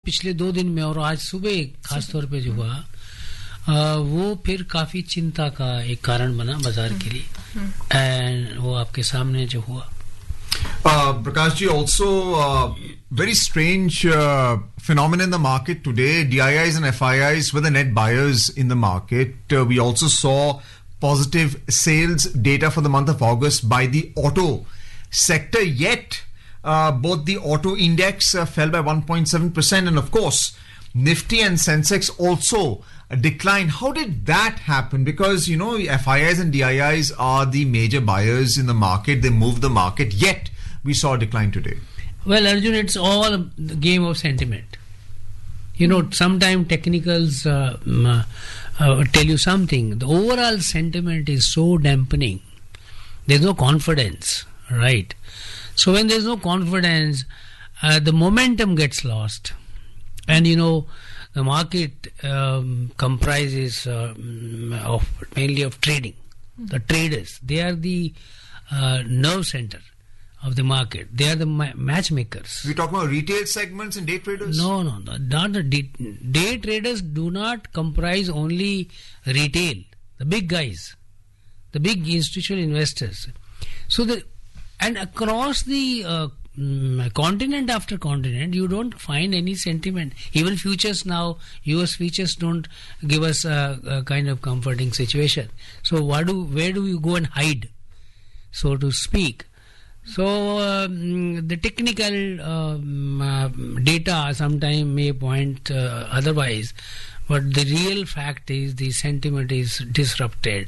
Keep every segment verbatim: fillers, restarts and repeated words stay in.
पिछले दो दिन में और आज सुबह खास तौर पे जो हुआ आ, वो फिर काफी चिंता का एक कारण बना बाजार के लिए एंड वो आपके सामने जो हुआ. Uh, Prakash ji, also uh, very strange uh, phenomenon in the market today. D I Is and F I Is were the net buyers in the market. Uh, we also saw positive sales data for the month of August by the auto sector. Yet, uh, both the auto index uh, fell by one point seven percent, and of course, Nifty and Sensex also uh, declined. How did that happen? Because, you know, F I Is and D I Is are the major buyers in the market. They move the market. Yet, we saw a decline today. Well, Arjun, it's all a game of sentiment. You know, sometimes technicals uh, uh, uh, tell you something. The overall sentiment is so dampening. There's no confidence, right? So when there's no confidence, uh, the momentum gets lost. And, you know, the market um, comprises uh, of mainly of trading. The traders, they are the uh, nerve center of the market. They are the ma- matchmakers. We talk about retail segments and day traders? No, no, no. Not the day, day traders do not comprise only retail. The big guys, the big institutional investors. So the and across the uh, mm, continent after continent, you don't find any sentiment. Even futures now, U S futures don't give us a, a kind of comforting situation. So what do where do you go and hide, so to speak? So um, the technical um, uh, data sometimes may point uh, otherwise, but the real fact is the sentiment is disrupted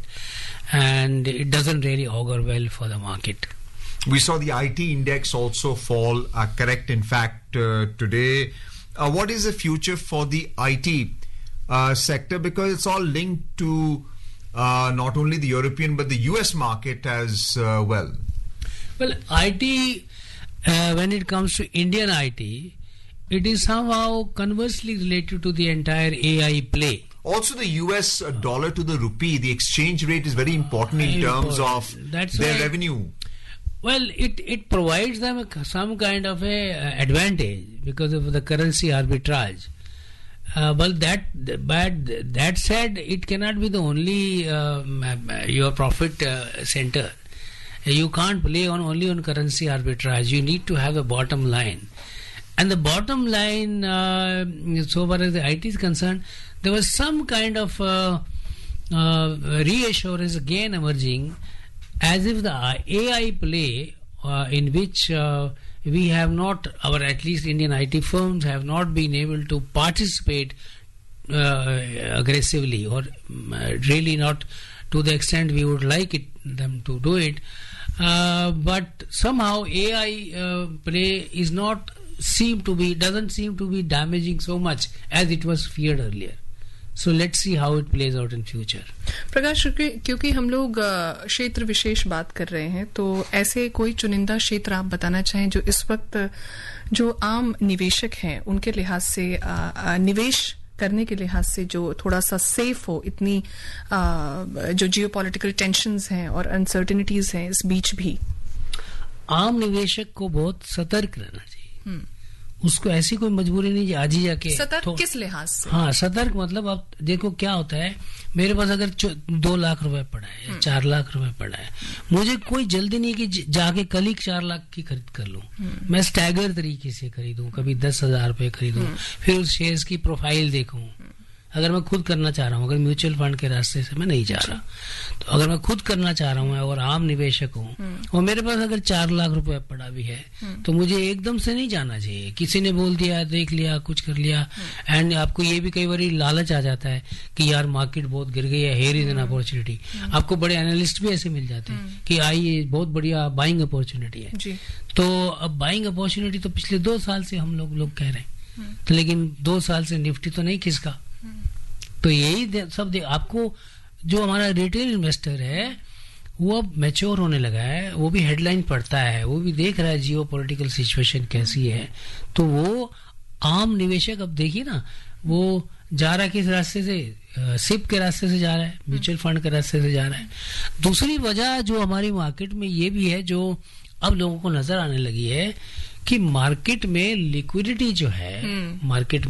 and it doesn't really augur well for the market. We saw the I T index also fall, uh, correct in fact uh, today. Uh, what is the future for the I T uh, sector? Because it's all linked to uh, not only the European but the U S market as uh, well. Well, I T, uh, when it comes to Indian I T, it is somehow conversely related to the entire A I play. Also, the U S dollar to the rupee, the exchange rate is very important in terms of That's their why, revenue. Well, it, it provides them a, some kind of a uh, advantage because of the currency arbitrage. Uh, but that, but that said, it cannot be the only um, your profit uh, center. You can't play on only on currency arbitrage. You need to have a bottom line. And the bottom line, uh, so far as the I T is concerned, there was some kind of uh, uh, reassurance again emerging, as if the A I play uh, in which uh, we have not, our at least Indian I T firms have not been able to participate uh, aggressively or uh, really not to the extent we would like it, them to do it. Uh, but somehow A I uh, play is not seem to be doesn't seem to be damaging so much as it was feared earlier. So let's see how it plays out in future. प्रकाश, क्योंकि हम लोग क्षेत्र विशेष बात कर रहे हैं, तो ऐसे कोई चुनिंदा क्षेत्र आप बताना चाहें जो इस वक्त जो आम निवेशक हैं उनके लिहाज से निवेश करने के लिहाज से जो थोड़ा सा सेफ हो, इतनी आ, जो जियोपॉलिटिकल टेंशन्स हैं और अनसर्टेनिटीज हैं इस बीच भी? आम निवेशक को बहुत सतर्क रहना चाहिए. उसको ऐसी कोई मजबूरी नहीं आज ही जाके. सतर्क किस लिहाज से? हाँ, सतर्क मतलब अब देखो क्या होता है, मेरे पास अगर दो लाख रुपए पड़ा है या चार लाख रुपए पड़ा है, मुझे कोई जल्दी नहीं कि जाके कल ही चार लाख की खरीद कर लूं. मैं स्टैगर तरीके से खरीदूं, कभी दस हजार रुपए खरीदूं, फिर उस शेयर्स की प्रोफाइल देखूं. अगर मैं खुद करना चाह रहा हूँ, अगर म्यूचुअल फंड के रास्ते से मैं नहीं जा रहा, तो अगर मैं खुद करना चाह रहा हूँ और आम निवेशक हूँ और मेरे पास अगर चार लाख रुपए पड़ा भी है, तो मुझे एकदम से नहीं जाना चाहिए. किसी ने बोल दिया, देख लिया, कुछ कर लिया, एंड आपको ये भी कई बार लालच आ जाता है कि यार मार्केट बहुत गिर गई है, हेयर इज एन अपॉर्चुनिटी. आपको बड़े एनालिस्ट भी ऐसे मिल जाते हैं कि आइए बहुत बढ़िया बाइंग अपॉर्चुनिटी है. तो अब बाइंग अपॉर्चुनिटी तो पिछले दो साल से हम लोग लोग कह रहे हैं, तो लेकिन दो साल से निफ्टी तो नहीं खिसका. तो यही सब आपको जो हमारा रिटेल इन्वेस्टर है वो अब मैच्योर होने लगा है, वो भी हेडलाइन पढ़ता है, वो भी देख रहा है जियो पॉलिटिकल सिचुएशन कैसी है. तो वो आम निवेशक अब देखिए ना, वो जा रहा है किस रास्ते से, सिप के रास्ते से जा रहा है, म्यूचुअल फंड के रास्ते से जा रहा है. दूसरी वजह जो हमारी मार्केट में ये भी है, जो अब लोगों को नजर आने लगी है कि मार्केट में लिक्विडिटी जो है, मार्केट